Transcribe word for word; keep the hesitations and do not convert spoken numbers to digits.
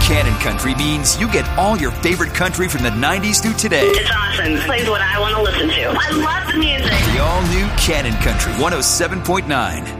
Cannon Country means you get all your favorite country from the nineties through today. It's awesome. It plays what I want to listen to. I love the music. The all-new Cannon Country one oh seven point nine.